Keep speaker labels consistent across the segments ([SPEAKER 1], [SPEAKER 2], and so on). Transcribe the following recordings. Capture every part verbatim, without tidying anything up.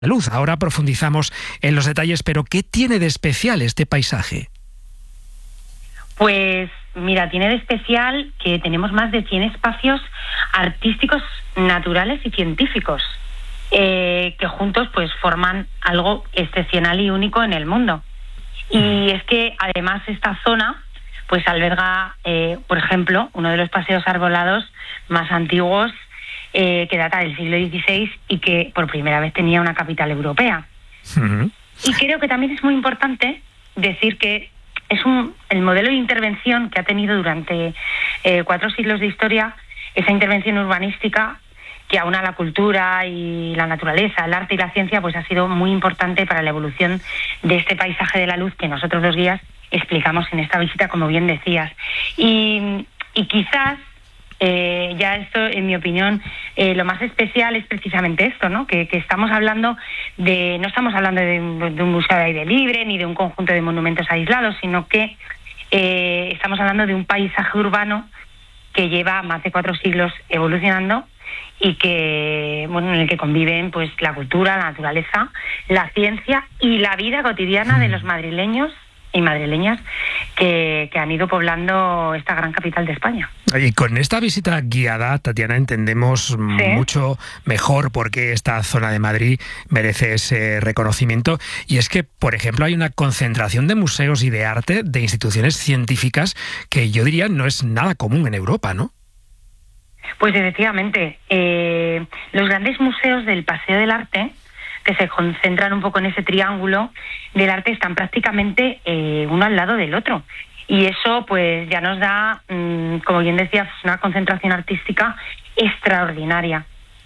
[SPEAKER 1] luz. Ahora profundizamos en los detalles, pero ¿qué tiene de especial este paisaje?
[SPEAKER 2] Pues mira, tiene de especial que tenemos más de cien espacios artísticos, naturales y científicos, eh, que juntos pues forman algo excepcional y único en el mundo. Y es que además esta zona pues alberga, eh, por ejemplo, uno de los paseos arbolados más antiguos, eh, que data del siglo dieciséis y que por primera vez tenía una capital europea. Uh-huh. Y creo que también es muy importante decir que es un, el modelo de intervención que ha tenido durante eh, cuatro siglos de historia, esa intervención urbanística que aúna la cultura y la naturaleza, el arte y la ciencia, pues ha sido muy importante para la evolución de este paisaje de la luz que nosotros los guías explicamos en esta visita, como bien decías. Y, y quizás eh, ya esto, en mi opinión, eh, lo más especial es precisamente esto, ¿no? Que, que estamos hablando de, no estamos hablando de un, de un museo de aire libre ni de un conjunto de monumentos aislados, sino que eh, estamos hablando de un paisaje urbano que lleva más de cuatro siglos evolucionando y que, bueno, en el que conviven pues la cultura, la naturaleza, la ciencia y la vida cotidiana de los madrileños y madrileñas que, que han ido poblando esta gran capital de España.
[SPEAKER 1] Y con esta visita guiada, Tatiana, entendemos ¿Sí? mucho mejor por qué esta zona de Madrid merece ese reconocimiento. Y es que, por ejemplo, hay una concentración de museos y de arte de instituciones científicas que yo diría no es nada común en Europa, ¿no?
[SPEAKER 2] Pues efectivamente, eh, los grandes museos del Paseo del Arte, que se concentran un poco en ese triángulo del arte, están prácticamente eh, uno al lado del otro. Y eso pues ya nos da, mmm, como bien decías, una concentración artística extraordinaria.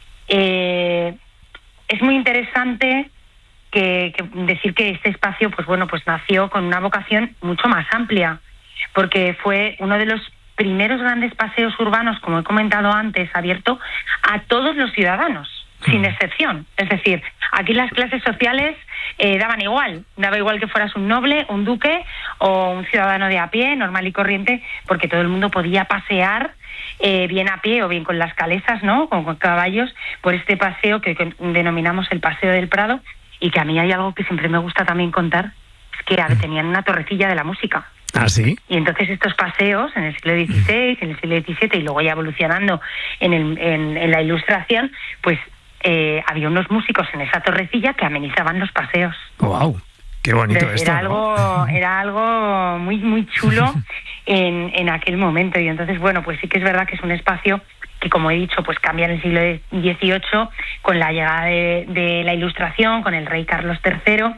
[SPEAKER 2] Eh, es muy interesante que, que decir que este espacio pues bueno pues nació con una vocación mucho más amplia, porque fue uno de los primeros grandes paseos urbanos, como he comentado antes, abierto a todos los ciudadanos, sin excepción. Es decir, aquí las clases sociales eh, daban igual, daba igual que fueras un noble, un duque o un ciudadano de a pie, normal y corriente, porque todo el mundo podía pasear eh, bien a pie o bien con las calesas, ¿no?, con, con caballos, por este paseo que, que denominamos el Paseo del Prado, y que a mí hay algo que siempre me gusta también contar, es que tenían una torrecilla de la música.
[SPEAKER 1] ¿Ah, sí?
[SPEAKER 2] Y entonces estos paseos en el siglo dieciséis, en el siglo diecisiete y luego ya evolucionando en, el, en, en la Ilustración, pues eh, había unos músicos en esa torrecilla que amenizaban los paseos.
[SPEAKER 1] ¡Wow! ¡Qué bonito
[SPEAKER 2] entonces,
[SPEAKER 1] esto!
[SPEAKER 2] Era algo,
[SPEAKER 1] ¿no?
[SPEAKER 2] era algo muy, muy chulo en, en aquel momento. Y entonces, bueno, pues sí que es verdad que es un espacio que, como he dicho, pues cambia en el siglo dieciocho con la llegada de, de la Ilustración, con el rey Carlos tercero,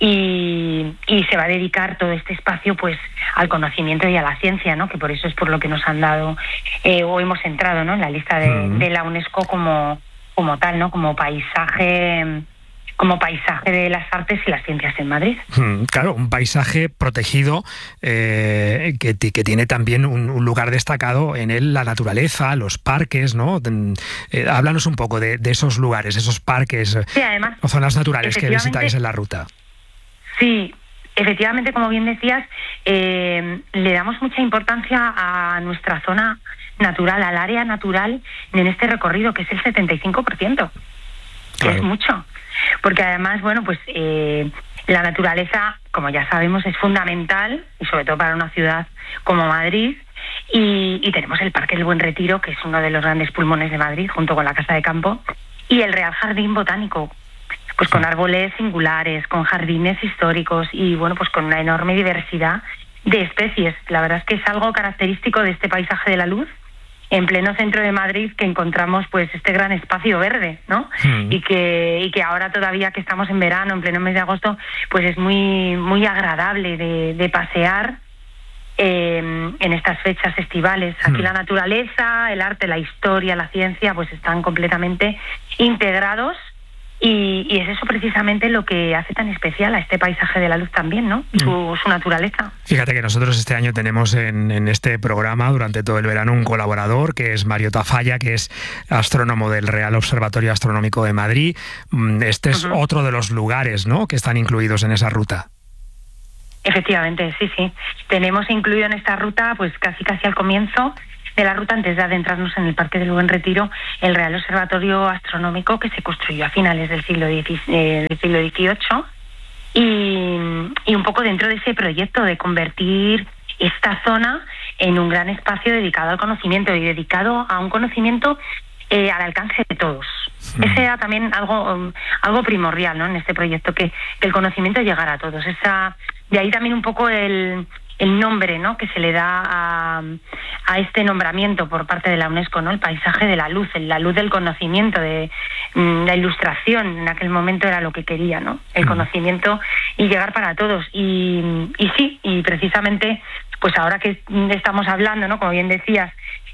[SPEAKER 2] y, y se va a dedicar todo este espacio pues al conocimiento y a la ciencia, ¿no?, que por eso es por lo que nos han dado eh, o hemos entrado, ¿no?, en la lista de, mm. de la UNESCO como, como tal, ¿no?, como paisaje como paisaje de las artes y las ciencias en Madrid.
[SPEAKER 1] Claro, un paisaje protegido eh, que, que tiene también un, un lugar destacado en él, la naturaleza, los parques, ¿no? Eh, háblanos un poco de, de esos lugares, esos parques
[SPEAKER 2] sí, además,
[SPEAKER 1] o zonas naturales que visitáis en la ruta.
[SPEAKER 2] Sí, efectivamente, como bien decías, eh, le damos mucha importancia a nuestra zona natural, al área natural en este recorrido, que es el setenta y cinco por ciento, que claro. es mucho. Porque además, bueno, pues eh, la naturaleza, como ya sabemos, es fundamental, y sobre todo para una ciudad como Madrid, y, y tenemos el Parque del Buen Retiro, que es uno de los grandes pulmones de Madrid, junto con la Casa de Campo, y el Real Jardín Botánico, pues con árboles singulares, con jardines históricos y, bueno, pues con una enorme diversidad de especies. La verdad es que es algo característico de este paisaje de la luz, en pleno centro de Madrid, que encontramos pues este gran espacio verde, ¿no? Mm. Y que y que ahora todavía que estamos en verano, en pleno mes de agosto, pues es muy muy agradable de, de pasear eh, en estas fechas estivales. Aquí mm. la naturaleza, el arte, la historia, la ciencia, pues están completamente integrados. Y, y es eso precisamente lo que hace tan especial a este paisaje de la luz también, ¿no? Su, su naturaleza.
[SPEAKER 1] Fíjate que nosotros este año tenemos en, en este programa, durante todo el verano, un colaborador, que es Mario Tafalla, que es astrónomo del Real Observatorio Astronómico de Madrid. Este es uh-huh. otro de los lugares, ¿no?, que están incluidos en esa ruta.
[SPEAKER 2] Efectivamente, sí, sí. Tenemos incluido en esta ruta, pues casi casi al comienzo, de la ruta, antes de adentrarnos en el Parque del Buen Retiro, el Real Observatorio Astronómico, que se construyó a finales del siglo dieciocho, y, y un poco dentro de ese proyecto de convertir esta zona en un gran espacio dedicado al conocimiento y dedicado a un conocimiento eh, al alcance de todos. Sí. Ese era también algo um, algo primordial, ¿no?, en este proyecto, que, que el conocimiento llegara a todos. Esa, de ahí también un poco el, el nombre, ¿no?, que se le da a, a este nombramiento por parte de la UNESCO, ¿no?, el paisaje de la luz, la luz del conocimiento, de mm, la ilustración. En aquel momento era lo que quería, ¿no?, el conocimiento y llegar para todos. Y, y sí, y precisamente, pues ahora que estamos hablando, ¿no?, como bien decías,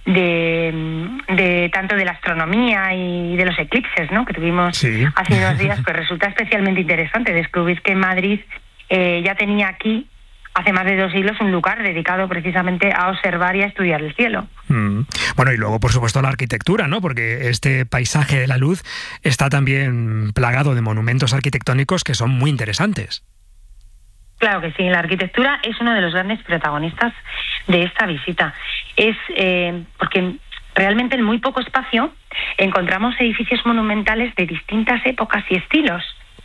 [SPEAKER 2] de, de tanto de la astronomía y de los eclipses, ¿no?, que tuvimos sí. hace unos días, pues resulta especialmente interesante descubrir que Madrid eh, ya tenía aquí, hace más de dos siglos, un lugar dedicado precisamente a observar y a estudiar el cielo.
[SPEAKER 1] Mm. Bueno, y luego, por supuesto, la arquitectura, ¿no?, porque este paisaje de la luz está también plagado de monumentos arquitectónicos que son muy interesantes.
[SPEAKER 2] Claro que sí, la arquitectura es uno de los grandes protagonistas de esta visita. Es eh, porque realmente en muy poco espacio encontramos edificios monumentales de distintas épocas y estilos.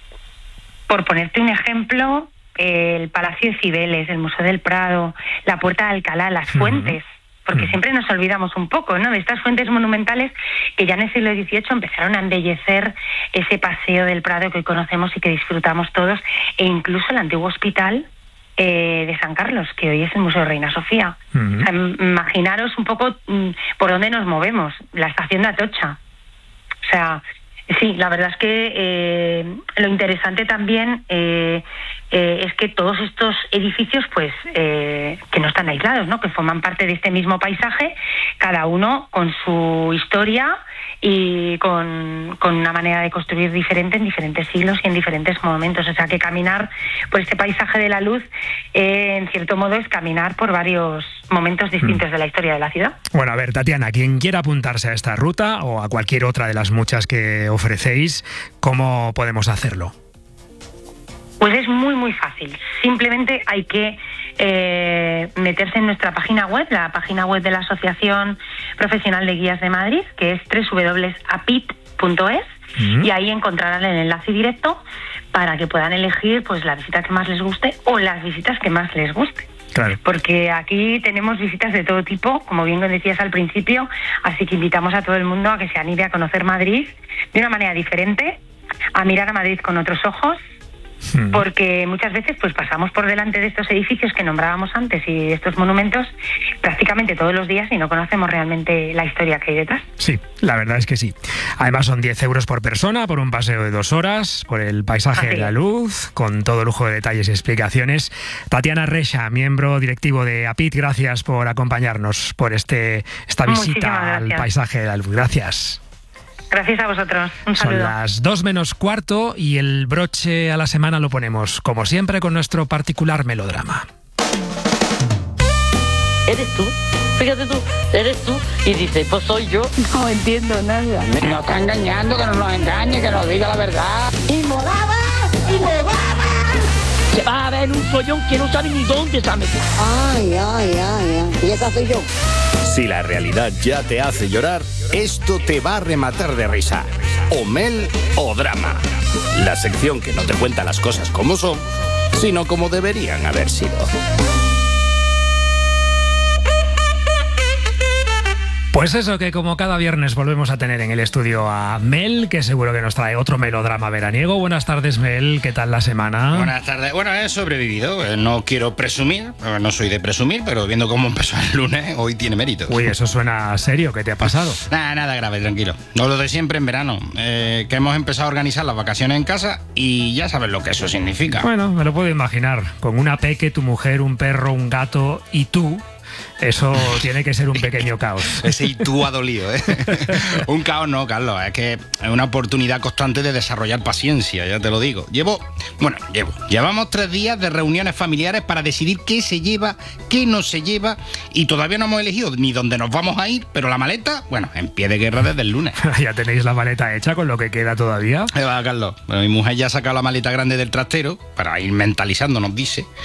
[SPEAKER 2] Por ponerte un ejemplo, eh, el Palacio de Cibeles, el Museo del Prado, la Puerta de Alcalá, las fuentes, porque siempre nos olvidamos un poco, ¿no?, de estas fuentes monumentales que ya en el siglo dieciocho empezaron a embellecer ese paseo del Prado que hoy conocemos y que disfrutamos todos, e incluso el antiguo hospital eh, de San Carlos, que hoy es el Museo Reina Sofía. Uh-huh. O sea, imaginaros un poco mm, por dónde nos movemos, la estación de Atocha. O sea, sí, la verdad es que eh, lo interesante también eh, eh, es que todos estos edificios, pues, eh, que no están aislados, ¿no?, que forman parte de este mismo paisaje, cada uno con su historia y con, con una manera de construir diferente en diferentes siglos y en diferentes momentos. O sea, que caminar por este paisaje de la luz, eh, en cierto modo, es caminar por varios momentos distintos mm. de la historia de la ciudad.
[SPEAKER 1] Bueno, a ver, Tatiana, quien quiera apuntarse a esta ruta o a cualquier otra de las muchas que ofrecéis, ¿cómo podemos hacerlo?
[SPEAKER 2] Pues es muy, muy fácil. Simplemente hay que eh, meterse en nuestra página web, la página web de la Asociación Profesional de Guías de Madrid, que es doble u doble u doble u punto a p i t punto es, uh-huh. y ahí encontrarán el enlace directo para que puedan elegir, pues, la visita que más les guste o las visitas que más les guste. Claro. Porque aquí tenemos visitas de todo tipo, como bien decías al principio, así que invitamos a todo el mundo a que se anime a conocer Madrid de una manera diferente, a mirar a Madrid con otros ojos, porque muchas veces, pues, pasamos por delante de estos edificios que nombrábamos antes y de estos monumentos prácticamente todos los días y no conocemos realmente la historia que hay detrás.
[SPEAKER 1] Sí, la verdad es que sí. Además son diez euros por persona por un paseo de dos horas por el paisaje Así de la luz, con todo lujo de detalles y explicaciones. Tatiana Reixa, miembro directivo de A P I T, gracias por acompañarnos por este esta visita al paisaje de la luz. Gracias.
[SPEAKER 2] Gracias a vosotros. Un saludo.
[SPEAKER 1] Son las dos menos cuarto y el broche a la semana lo ponemos, como siempre, con nuestro particular melodrama.
[SPEAKER 3] ¿Eres tú? Fíjate tú, eres tú. Y dice, pues soy yo.
[SPEAKER 4] No entiendo nada.
[SPEAKER 5] Nos está engañando, que no nos engañe, que nos diga la verdad.
[SPEAKER 4] ¡Y molaba! ¡Y molaba!
[SPEAKER 3] Se va a ver un follón que no sabe ni dónde se ha metido.
[SPEAKER 4] Ay, ay, ay, ay. Y esa soy yo.
[SPEAKER 6] Si la realidad ya te hace llorar, esto te va a rematar de risa. O mel o drama. La sección que no te cuenta las cosas como son, sino como deberían haber sido.
[SPEAKER 1] Pues eso, que como cada viernes volvemos a tener en el estudio a Mel, que seguro que nos trae otro melodrama veraniego. Buenas tardes, Mel, ¿qué tal la semana?
[SPEAKER 7] Buenas tardes. Bueno, he sobrevivido, no quiero presumir, no soy de presumir, pero viendo cómo empezó el lunes, hoy tiene mérito.
[SPEAKER 1] Uy, eso suena serio, ¿qué te ha pasado?
[SPEAKER 7] Nada, nada grave, tranquilo. No, lo de siempre en verano, eh, que hemos empezado a organizar las vacaciones en casa y ya sabes lo que eso significa.
[SPEAKER 1] Bueno, me lo puedo imaginar, con una peque, tu mujer, un perro, un gato y tú... Eso tiene que ser un pequeño caos.
[SPEAKER 7] Ese y tú ha dolido, ¿eh? Un caos no, Carlos, es que es una oportunidad constante de desarrollar paciencia, ya te lo digo. Llevo, bueno, llevo, llevamos tres días de reuniones familiares para decidir qué se lleva, qué no se lleva, y todavía no hemos elegido ni dónde nos vamos a ir, pero la maleta, bueno, en pie de guerra desde el lunes.
[SPEAKER 1] ¿Ya tenéis la maleta hecha con lo que queda todavía?
[SPEAKER 7] Eh, va, Carlos, bueno, mi mujer ya ha sacado la maleta grande del trastero para ir mentalizando, nos dice.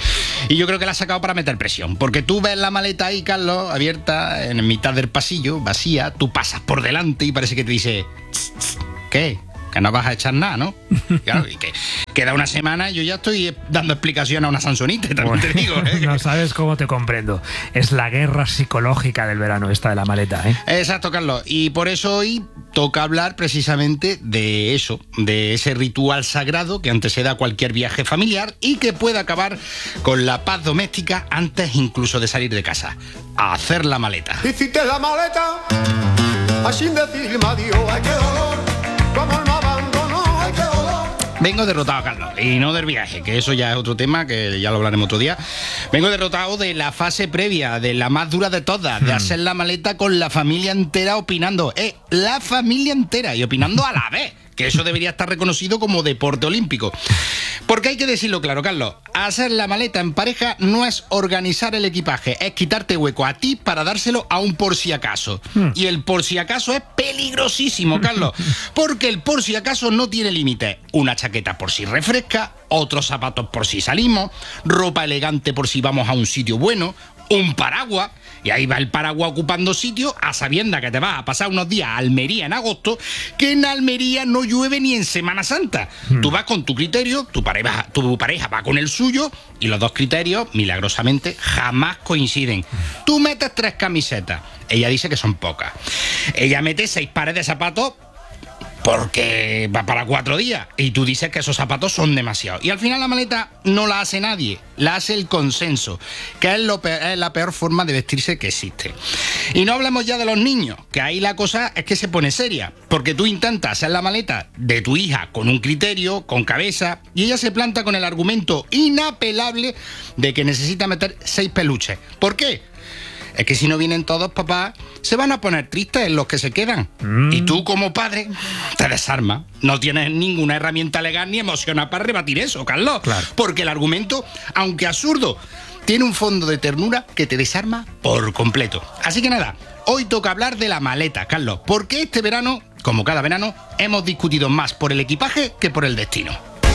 [SPEAKER 7] Y yo creo que la ha sacado para meter presión, porque tú ves la maleta ahí, Carlos, abierta en mitad del pasillo, vacía, tú pasas por delante y parece que te dice, ¿qué? Que no vas a echar nada, ¿no? Claro, y que queda una semana y yo ya estoy dando explicación a una Sansonite, también bueno, te digo. ¿eh?
[SPEAKER 1] No sabes cómo te comprendo. Es la guerra psicológica del verano esta de la maleta, ¿eh?
[SPEAKER 7] Exacto, Carlos. Y por eso hoy toca hablar precisamente de eso, de ese ritual sagrado que antecede a cualquier viaje familiar y que puede acabar con la paz doméstica antes incluso de salir de casa. A hacer la maleta.
[SPEAKER 8] Hiciste la maleta, así decirme adiós, ay qué dolor, como no abandono, ay qué dolor.
[SPEAKER 7] Vengo derrotado, Carlos, y no del viaje, que eso ya es otro tema, que ya lo hablaremos otro día. Vengo derrotado de la fase previa, de la más dura de todas, de hacer la maleta con la familia entera opinando. Eh, la familia entera, y opinando a la vez. Que eso debería estar reconocido como deporte olímpico. Porque hay que decirlo claro, Carlos, hacer la maleta en pareja no es organizar el equipaje, es quitarte hueco a ti para dárselo a un por si acaso. Hmm. Y el por si acaso es peligrosísimo, Carlos, porque el por si acaso no tiene límite. Una chaqueta por si refresca, otros zapatos por si salimos, ropa elegante por si vamos a un sitio bueno, un paraguas, y ahí va el paraguas ocupando sitio a sabienda que te vas a pasar unos días a Almería en agosto, que en Almería no llueve ni en Semana Santa. Hmm. Tú vas con tu criterio, tu pareja, tu pareja va con el suyo, y los dos criterios, milagrosamente, jamás coinciden. Tú metes tres camisetas, ella dice que son pocas. Ella mete seis pares de zapatos, porque va para cuatro días y tú dices que esos zapatos son demasiados. Y al final la maleta no la hace nadie, la hace el consenso, que es, lo peor, es la peor forma de vestirse que existe. Y no hablemos ya de los niños, que ahí la cosa es que se pone seria, porque tú intentas hacer la maleta de tu hija con un criterio, con cabeza, y ella se planta con el argumento inapelable de que necesita meter seis peluches. ¿Por qué? Es que si no vienen todos, papá, se van a poner tristes los que se quedan. Mm. Y tú, como padre, te desarmas. No tienes ninguna herramienta legal ni emocional para rebatir eso, Carlos.
[SPEAKER 1] Claro.
[SPEAKER 7] Porque el argumento, aunque absurdo, tiene un fondo de ternura que te desarma por completo. Así que nada, hoy toca hablar de la maleta, Carlos. Porque este verano, como cada verano, hemos discutido más por el equipaje que por el destino.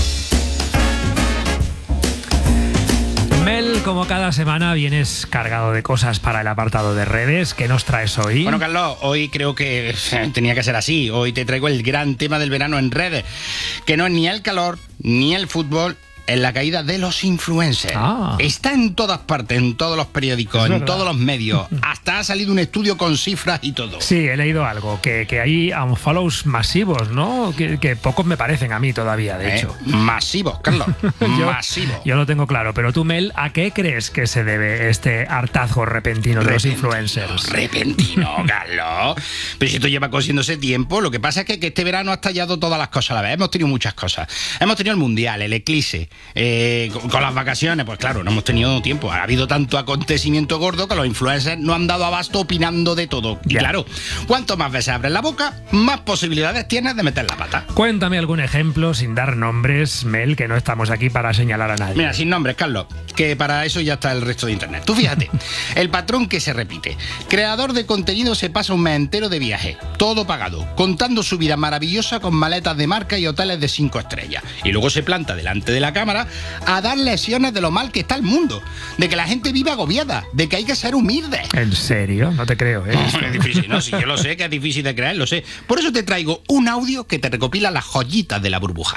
[SPEAKER 1] Mel, como cada semana vienes cargado de cosas para el apartado de redes. ¿Qué nos traes hoy?
[SPEAKER 7] Bueno, Carlos, hoy creo que tenía que ser así. Hoy te traigo el gran tema del verano en redes, que no es ni el calor, ni el fútbol, es la caída de los influencers.
[SPEAKER 1] Ah.
[SPEAKER 7] Está en todas partes, en todos los periódicos, en todos los medios. Hasta ha salido un estudio con cifras y todo.
[SPEAKER 1] Sí, he leído algo, que, que hay unfollows masivos, ¿no? Que, que pocos me parecen a mí todavía, de
[SPEAKER 7] ¿Eh?
[SPEAKER 1] hecho.
[SPEAKER 7] Masivos, Carlos,
[SPEAKER 1] yo,
[SPEAKER 7] masivos.
[SPEAKER 1] Yo lo tengo claro, pero tú, Mel, ¿a qué crees que se debe este hartazgo repentino de
[SPEAKER 7] repentino,
[SPEAKER 1] los influencers?
[SPEAKER 7] Repentino, Carlos. Pero si esto lleva cosiéndose tiempo, lo que pasa es que, que este verano ha estallado todas las cosas a la vez. Hemos tenido muchas cosas. Hemos tenido el Mundial, el eclipse, Eh, con, con las vacaciones, pues claro, no hemos tenido tiempo. Ha habido tanto acontecimiento gordo que los influencers no han dado abasto opinando de todo. Y
[SPEAKER 1] ya.
[SPEAKER 7] Claro, cuanto más veces abres la boca, más posibilidades tienes de meter la pata.
[SPEAKER 1] Cuéntame algún ejemplo, sin dar nombres, Mel, que no estamos aquí para señalar a nadie.
[SPEAKER 7] Mira, sin nombres, Carlos, que para eso ya está el resto de internet. Tú fíjate, el patrón que se repite. Creador de contenido se pasa un mes entero de viaje, todo pagado, contando su vida maravillosa con maletas de marca y hoteles de cinco estrellas. Y luego se planta delante de la cámara a dar lecciones de lo mal que está el mundo, de que la gente vive agobiada, de que hay que ser humilde.
[SPEAKER 1] ¿En serio? No te creo, ¿eh?
[SPEAKER 7] No, es difícil, no, sí, yo lo sé que es difícil de creer, lo sé. Por eso te traigo un audio que te recopila las joyitas de la burbuja.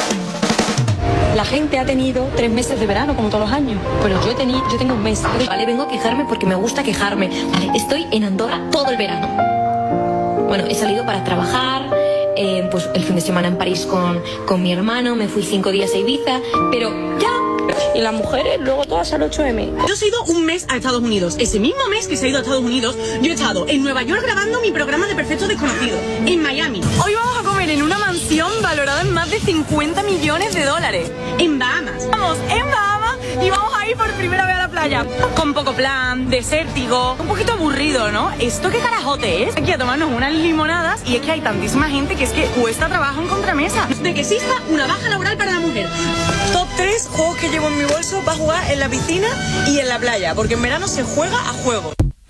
[SPEAKER 9] La gente ha tenido tres meses de verano, como todos los años. Bueno, yo, he tenido, yo tengo un mes. Vale, vengo a quejarme porque me gusta quejarme. Vale, estoy en Andorra todo el verano. Bueno, he salido para trabajar, eh, pues el fin de semana en París con, con mi hermano, me fui cinco días a Ibiza, pero ya... Y las mujeres luego todas al ocho eme.
[SPEAKER 10] Yo he ido un mes a Estados Unidos. Ese mismo mes que se ha ido a Estados Unidos, yo he estado en Nueva York grabando mi programa de Perfectos Desconocidos, en Miami.
[SPEAKER 11] Hoy vamos a comer en una mansión valorada en más de cincuenta millones de dólares.
[SPEAKER 10] En Bahamas.
[SPEAKER 11] Vamos, en Bahamas, y vamos a ir por primera vez a la playa. Con poco plan, desértico, un poquito aburrido, ¿no? ¿Esto qué carajote es? Aquí a tomarnos unas limonadas, y es que hay tantísima gente que es que cuesta trabajo encontrar mesa.
[SPEAKER 10] De que exista una baja laboral para la mujer.
[SPEAKER 11] Top tres juegos que llevo en mi bolso para jugar en la piscina y en la playa, porque en verano se juega a juego.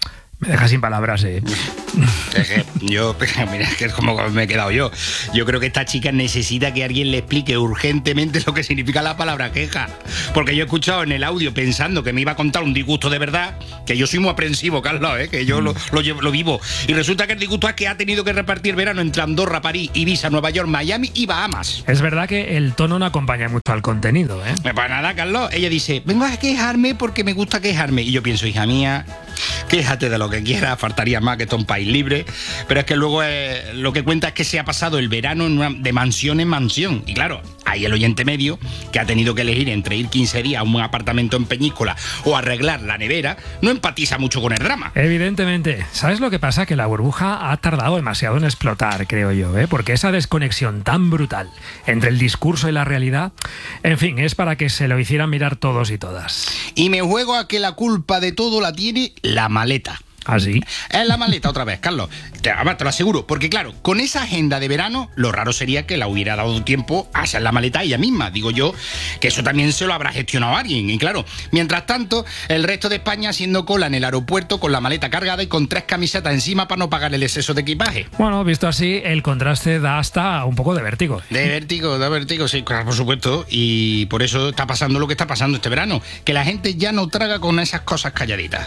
[SPEAKER 1] Me deja sin palabras, eh.
[SPEAKER 7] Es que yo, mira, que es como me he quedado yo. Yo creo que esta chica necesita que alguien le explique urgentemente lo que significa la palabra queja. Porque yo he escuchado en el audio pensando que me iba a contar un disgusto de verdad, que yo soy muy aprensivo, Carlos, ¿eh? Que yo lo, lo, llevo, lo vivo. Y resulta que el disgusto es que ha tenido que repartir verano entre Andorra, París, Ibiza, Nueva York, Miami y Bahamas.
[SPEAKER 1] Es verdad que el tono no acompaña mucho al contenido, ¿eh?
[SPEAKER 7] Pues nada, Carlos. Ella dice, vengo a quejarme porque me gusta quejarme. Y yo pienso, hija mía, quéjate de lo que quieras, faltaría más que esto un país libre. Pero es que luego eh, lo que cuenta es que se ha pasado el verano en una, de mansión en mansión. Y claro, hay el oyente medio que ha tenido que elegir entre ir quince días a un apartamento en Peñíscola o arreglar la nevera, no empatiza mucho con el drama.
[SPEAKER 1] Evidentemente. ¿Sabes lo que pasa? Que la burbuja ha tardado demasiado en explotar, creo yo, ¿eh? Porque esa desconexión tan brutal entre el discurso y la realidad, en fin, es para que se lo hicieran mirar todos y todas.
[SPEAKER 7] Y me juego a que la culpa de todo la tiene la maleta.
[SPEAKER 1] ¿Ah, sí?
[SPEAKER 7] Es la maleta otra vez, Carlos. Te, además, te lo aseguro, porque claro, con esa agenda de verano, lo raro sería que la hubiera dado tiempo a hacer la maleta ella misma. Digo yo que eso también se lo habrá gestionado alguien. Y claro, mientras tanto, el resto de España haciendo cola en el aeropuerto con la maleta cargada y con tres camisetas encima para no pagar el exceso de equipaje.
[SPEAKER 1] Bueno, visto así, el contraste da hasta un poco de vértigo.
[SPEAKER 7] De vértigo, da vértigo, sí, claro, por supuesto. Y por eso está pasando lo que está pasando este verano, que la gente ya no traga con esas cosas calladitas.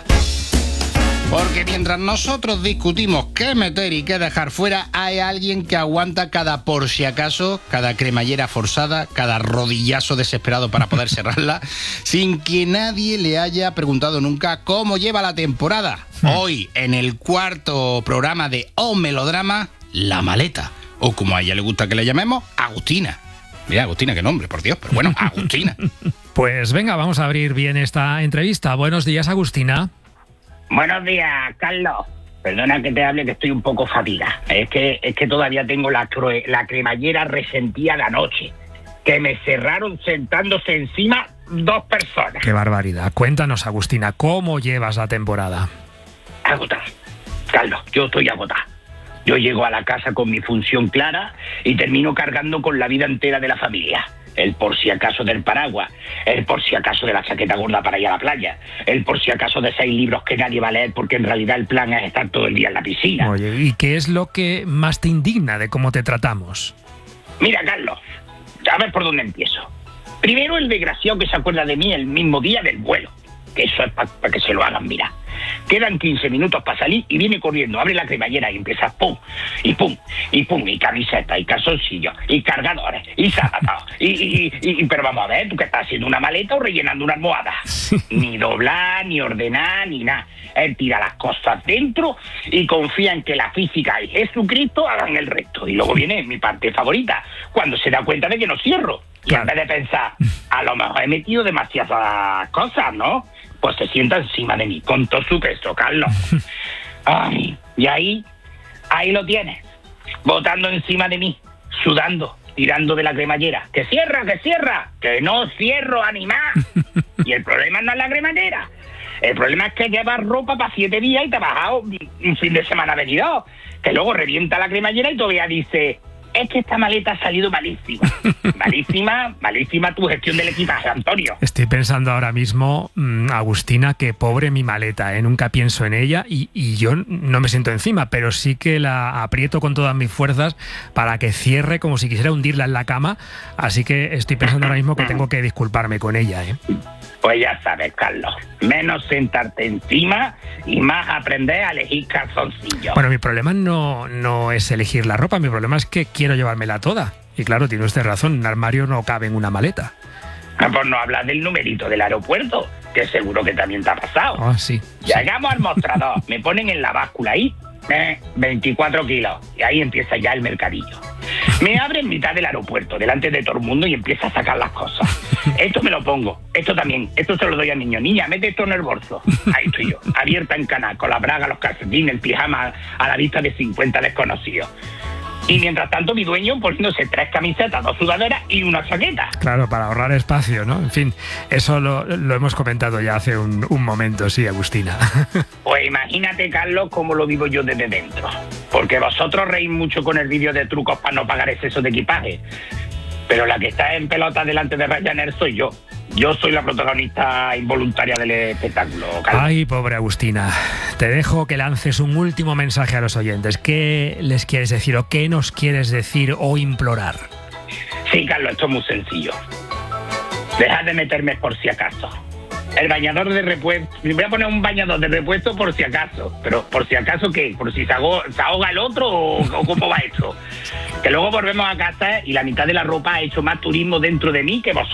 [SPEAKER 7] Porque mientras nosotros discutimos qué meter y qué dejar fuera, hay alguien que aguanta cada por si acaso, cada cremallera forzada, cada rodillazo desesperado para poder cerrarla, sin que nadie le haya preguntado nunca cómo lleva la temporada. Hoy, en el cuarto programa de O Melodrama, La Maleta, o como a ella le gusta que le llamemos, Agustina. Mira, Agustina, qué nombre, por Dios, pero bueno, Agustina.
[SPEAKER 1] Pues venga, vamos a abrir bien esta entrevista. Buenos días, Agustina.
[SPEAKER 12] Buenos días, Carlos. Perdona que te hable, que estoy un poco fatigada. Es que, es que todavía tengo la, crue, la cremallera resentida de anoche. Que me cerraron sentándose encima dos personas.
[SPEAKER 1] Qué barbaridad. Cuéntanos, Agustina, ¿cómo llevas la temporada?
[SPEAKER 12] Agotada. Carlos, yo estoy agotada. Yo llego a la casa con mi función clara y termino cargando con la vida entera de la familia. El por si acaso del paraguas, el por si acaso de la chaqueta gorda para ir a la playa, el por si acaso de seis libros que nadie va a leer porque en realidad el plan es estar todo el día en la piscina.
[SPEAKER 1] Oye, ¿y qué es lo que más te indigna de cómo te tratamos?
[SPEAKER 12] Mira, Carlos, a ver por dónde empiezo. Primero, el desgraciado que se acuerda de mí el mismo día del vuelo, que eso es para pa que se lo hagan mirar. Quedan quince minutos para salir y viene corriendo, abre la cremallera y empieza pum, y pum, y pum, y camiseta, y calzoncillos, y cargadores, y zapatos, y, y, y, y, pero vamos a ver, ¿tú qué estás haciendo, una maleta o rellenando una almohada? Ni doblar, ni ordenar, ni nada. Él tira las cosas dentro y confía en que la física y Jesucristo hagan el resto. Y luego viene mi parte favorita, cuando se da cuenta de que no cierro. Y claro, en vez de pensar, a lo mejor he metido demasiadas cosas, ¿no? Pues se sienta encima de mí, con todo su peso, Carlos. Ay, y ahí, ahí lo tienes, botando encima de mí, sudando, tirando de la cremallera. ¡Que cierra, que cierra! ¡Que no cierro, animal! Y el problema no es la cremallera. El problema es que llevas ropa para siete días y te has bajado un fin de semana venido. Que luego revienta la cremallera y todavía dice... Es que esta maleta ha salido malísima. Malísima, malísima tu gestión del equipaje, Antonio.
[SPEAKER 1] Estoy pensando ahora mismo, mmm, Agustina, que pobre mi maleta, ¿eh? Nunca pienso en ella y, y yo no me siento encima, pero sí que la aprieto con todas mis fuerzas para que cierre como si quisiera hundirla en la cama. Así que estoy pensando ahora mismo que tengo que disculparme con ella, ¿eh?
[SPEAKER 12] Pues ya sabes, Carlos, menos sentarte encima y más aprender a elegir calzoncillos.
[SPEAKER 1] Bueno, mi problema no, no es elegir la ropa, mi problema es que quiero llevármela toda. Y claro, tiene usted razón, un armario no cabe en una maleta.
[SPEAKER 12] Ah, pues no hablas del numerito del aeropuerto, que seguro que también te ha pasado.
[SPEAKER 1] Ah, sí.
[SPEAKER 12] Llegamos sí. al mostrador, me ponen en la báscula ahí, eh, veinticuatro kilos, y ahí empieza ya el mercadillo. Me abre en mitad del aeropuerto, delante de todo el mundo, y empieza a sacar las cosas. Esto me lo pongo, esto también, esto se lo doy al niño. Niña, mete esto en el bolso. Ahí estoy yo, abierta en canal, con la braga, los calcetines, el pijama, a la vista de cincuenta desconocidos. Y mientras tanto mi dueño poniéndose tres camisetas, dos sudaderas y una chaqueta.
[SPEAKER 1] Claro, para ahorrar espacio, ¿no? En fin, eso lo, lo hemos comentado ya hace un, un momento, sí, Agustina.
[SPEAKER 12] Pues imagínate, Carlos, cómo lo vivo yo desde dentro. Porque vosotros reís mucho con el vídeo de trucos para no pagar exceso de equipaje. Pero la que está en pelota delante de Ryanair soy yo. Yo soy la protagonista involuntaria del espectáculo, Carlos.
[SPEAKER 1] Ay, pobre Agustina. Te dejo que lances un último mensaje a los oyentes. ¿Qué les quieres decir o qué nos quieres decir o implorar?
[SPEAKER 12] Sí, Carlos, esto es muy sencillo. Deja de meterme por si acaso. El bañador de repuesto... Me voy a poner un bañador de repuesto por si acaso. Pero ¿por si acaso qué? ¿Por si se, ahoga, se ahoga el otro o, o cómo va esto? Que luego volvemos a casa y la mitad de la ropa ha hecho más turismo dentro de mí que vosotros.